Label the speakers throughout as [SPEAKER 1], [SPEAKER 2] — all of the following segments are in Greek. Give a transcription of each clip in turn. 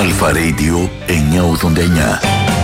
[SPEAKER 1] Αλφα Radio 989.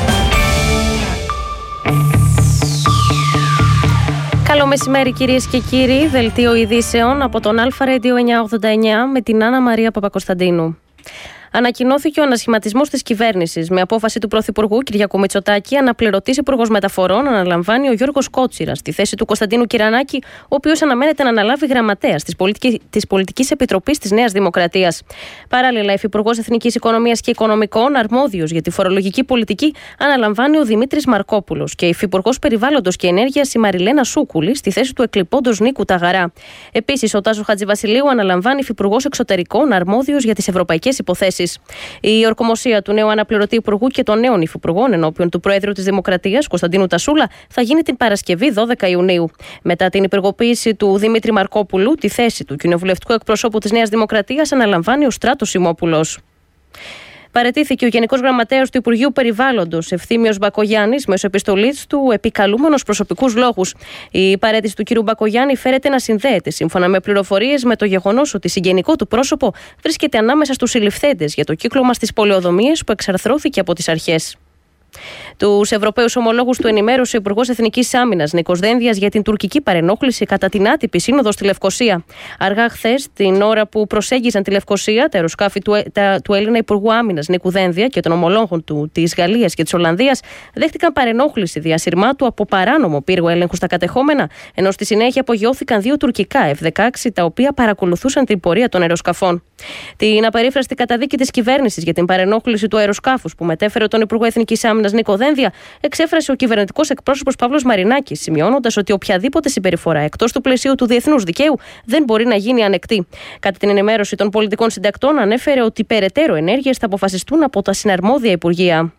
[SPEAKER 2] Καλό μεσημέρι κυρίες και κύριοι, δελτίο ειδήσεων από τον Αλφα Radio 989 με την Άννα Μαρία Παπακοσταντίνου. Ανακοινώθηκε ο ανασχηματισμός της κυβέρνησης. Με απόφαση του Πρωθυπουργού Κυριάκου Μητσοτάκη, αναπληρωτής Υπουργός Μεταφορών αναλαμβάνει ο Γιώργος Κότσιρας στη θέση του Κωνσταντίνου Κυρανάκη, ο οποίος αναμένεται να αναλάβει γραμματέας της Πολιτικής Επιτροπής της Νέας Δημοκρατίας. Παράλληλα, Υφυπουργός Εθνικής Οικονομίας και Οικονομικών, αρμόδιος για τη φορολογική πολιτική, αναλαμβάνει ο Δημήτρης Μαρκόπουλος και Υφυπουργός Περιβάλλοντος και Ενέργειας η Μαριλένα Σούκουλη στη θέση του εκλειπώντος Νίκου Ταγαρά. Επίσης, ο Τάσος Χατζηβασιλείου αναλαμβάνει Υφυπουργός Εξωτερικών, αρμόδιος για τις ευρωπαϊκές υποθέσεις. Η ορκομοσία του νέου αναπληρωτή υπουργού και των νέων υφυπουργών ενώπιον του Προέδρου της Δημοκρατίας, Κωνσταντίνου Τασούλα, θα γίνει την Παρασκευή 12 Ιουνίου. Μετά την υπουργοποίηση του Δημήτρη Μαρκόπουλου, τη θέση του κοινοβουλευτικού εκπροσώπου της Νέας Δημοκρατίας αναλαμβάνει ο Στράτος Σιμόπουλος. Παραιτήθηκε ο Γενικός Γραμματέας του Υπουργείου Περιβάλλοντος, Ευθύμιος Μπακογιάννης, μέσω επιστολής του επικαλούμενος προσωπικούς λόγους. Η παραίτηση του κ. Μπακογιάννη φέρεται να συνδέεται, σύμφωνα με πληροφορίες, με το γεγονός ότι συγγενικό του πρόσωπο βρίσκεται ανάμεσα στους συλληφθέντες για το κύκλωμα στις πολεοδομίες που εξαρθρώθηκε από τις αρχές. Τους Ευρωπαίους ομολόγους του ενημέρωσε ο Υπουργός Εθνικής Άμυνας Νίκος Δένδιας για την τουρκική παρενόχληση κατά την άτυπη σύνοδο στη Λευκοσία. Αργά χθες, την ώρα που προσέγγιζαν τη Λευκοσία, τα αεροσκάφη του Έλληνα Υπουργού Άμυνας Νίκου Δένδια και των ομολόγων του της Γαλλίας και της Ολλανδίας δέχτηκαν παρενόχληση διασυρμάτου από παράνομο πύργο έλεγχου στα κατεχόμενα, ενώ στη συνέχεια απογειώθηκαν δύο τουρκικά F-16 τα οποία παρακολουθούσαν την πορεία των αεροσκαφών. Την απερίφραστη καταδίκη της κυβέρνησης για την παρενόχληση του αεροσκάφους που μετέφερε τον Υπουργό Εθνικής Άμυνας Νίκο Δένδια εξέφρασε ο κυβερνητικός εκπρόσωπος Παύλος Μαρινάκης, σημειώνοντας ότι οποιαδήποτε συμπεριφορά εκτός του πλαισίου του διεθνούς δικαίου δεν μπορεί να γίνει ανεκτή. Κατά την ενημέρωση των πολιτικών συντακτών, ανέφερε ότι περαιτέρω ενέργειες θα αποφασιστούν από τα συναρμόδια υπουργεία.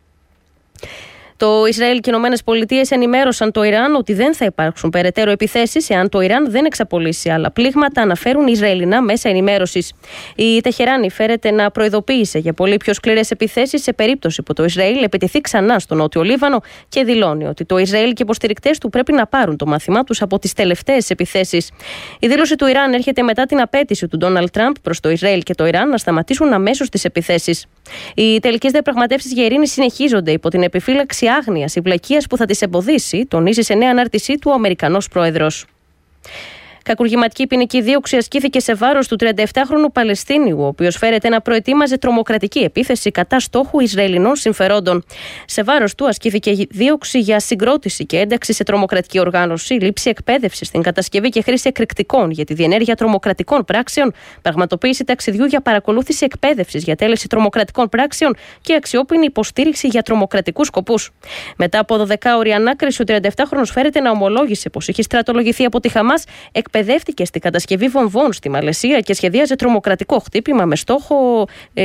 [SPEAKER 2] Το Ισραήλ και οι ΗΠΑ ενημέρωσαν το Ιράν ότι δεν θα υπάρξουν περαιτέρω επιθέσεις εάν το Ιράν δεν εξαπολύσει άλλα πλήγματα, αναφέρουν Ισραηλινά μέσα ενημέρωσης. Η Τεχεράνη φέρεται να προειδοποίησε για πολύ πιο σκληρές επιθέσεις σε περίπτωση που το Ισραήλ επιτεθεί ξανά στο Νότιο Λίβανο και δηλώνει ότι το Ισραήλ και οι υποστηρικτές του πρέπει να πάρουν το μάθημά τους από τις τελευταίες επιθέσεις. Η δήλωση του Ιράν έρχεται μετά την απέτηση του Ντόναλντ Τραμπ προς το Ισραήλ και το Ιράν να σταματήσουν αμέσως τις επιθέσεις. Οι τελικές διαπραγματεύσεις για ειρήνη συνεχίζονται υπό την επιφύλαξη άγνοιας ή βλακείας που θα τις εμποδίσει, τονίζει σε νέα ανάρτησή του ο Αμερικανός πρόεδρος. Κακουργηματική ποινική δίωξη ασκήθηκε σε βάρος του 37χρονου Παλαιστίνιου, ο οποίος φέρεται να προετοίμαζε τρομοκρατική επίθεση κατά στόχου Ισραηλινών συμφερόντων. Σε βάρος του ασκήθηκε δίωξη για συγκρότηση και ένταξη σε τρομοκρατική οργάνωση, λήψη εκπαίδευση στην κατασκευή και χρήση εκρηκτικών για τη διενέργεια τρομοκρατικών πράξεων, πραγματοποίηση ταξιδιού για παρακολούθηση εκπαίδευσης για τέλεση τρομοκρατικών πράξεων και αξιόπινη υποστήριξη για τρομοκρατικούς σκοπούς. Μετά από 12ωρη ανάκριση, ο 37χρονος φέρεται να ομολόγησε πως είχε στρατολογηθεί από τη Χαμάς, εκπαιδεύτηκε στην κατασκευή βομβών στη Μαλαισία και σχεδίαζε τρομοκρατικό χτύπημα με στόχο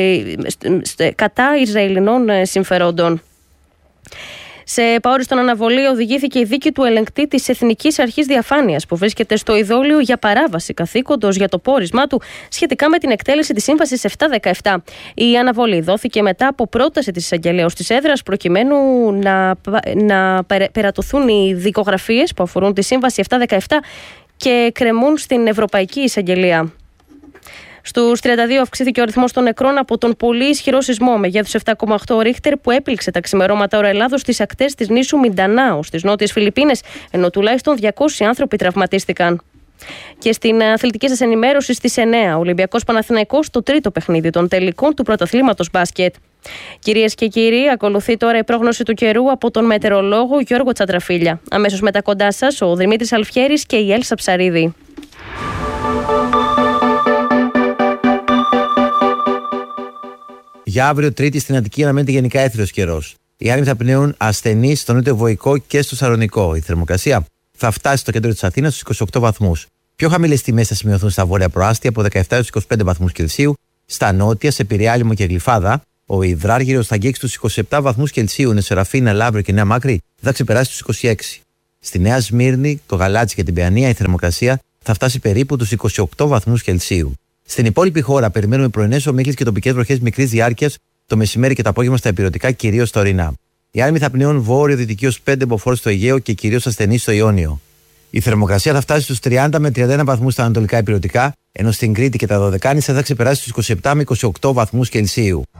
[SPEAKER 2] κατά Ισραηλινών συμφερόντων. Σε επαόριστον αναβολή οδηγήθηκε η δίκη του ελεγκτή της Εθνικής Αρχής Διαφάνειας που βρίσκεται στο Ιδόλιο για παράβαση καθήκοντος για το πόρισμά του σχετικά με την εκτέλεση της Σύμβασης 717. Η αναβολή δόθηκε μετά από πρόταση της εισαγγελέως της έδρας προκειμένου να περατωθούν οι δικογραφίες που αφορούν τη Σύμβαση 717 και κρεμούν στην Ευρωπαϊκή Εισαγγελία. Στους 32 αυξήθηκε ο αριθμός των νεκρών από τον πολύ ισχυρό σεισμό μεγέθους 7,8 ρίχτερ που έπληξε τα ξημερώματα ώρα Ελλάδος στις ακτές της νήσου Μιντανάου στις νότιες Φιλιππίνες, ενώ τουλάχιστον 200 άνθρωποι τραυματίστηκαν. Και στην αθλητική σας ενημέρωση στις 9, Ολυμπιακός Παναθηναϊκός στο τρίτο παιχνίδι των τελικών του πρωταθλήματος μπάσκετ. Κυρίες και κύριοι, ακολουθεί τώρα η πρόγνωση του καιρού από τον μετεωρολόγο Γιώργο Τσαντραφίλια. Αμέσως μετά κοντά σας ο Δημήτρης Αλφιέρης και η Έλσα Ψαρίδη.
[SPEAKER 3] Για αύριο Τρίτη στην Αττική αναμένεται γενικά έθριος καιρός. Οι άνεμοι θα πνέουν ασθενείς στο νότιο Βοϊκό και στο Σαλονικό. Η θερμοκρασία θα φτάσει στο κέντρο της Αθήνας στους 28 βαθμούς. Πιο χαμηλές τιμές θα σημειωθούν στα βόρεια προάστια από 17 έως 25 βαθμούς Κελσίου, στα νότια, σε Πειραιά, Λίμνο και Γλυφάδα. Ο Ιδράργυρος θα αγγίξει τους 27 βαθμούς Κελσίου, Νεσεραφίνα, Λαύριο και Νέα Μάκρη θα ξεπεράσει τους 26. Στη Νέα Σμύρνη, το Γαλάτσι και την Παιανία η θερμοκρασία θα φτάσει περίπου τους 28 βαθμούς Κελσίου. Στην υπόλοιπη χώρα περιμένουμε πρωινές ομίχλες και τοπικές βροχές μικρής διάρκειας το μεσημέρι και το απόγευμα στα ηπειρωτικά, κυρίως στα ορεινά. Οι άνεμοι θα πνέουν βόρειο-δυτική ως 5 μποφόρ στο Αιγαίο και κυρίως ασθενείς στο Ιόνιο. Η θερμοκρασία θα φτάσει στους 30 με 31 βαθμούς στα ανατολικά ηπειρωτικά, ενώ στην Κρήτη και τα Δωδεκάνησα θα ξεπεράσει στους 27 με 28 βαθμούς Κελσίου.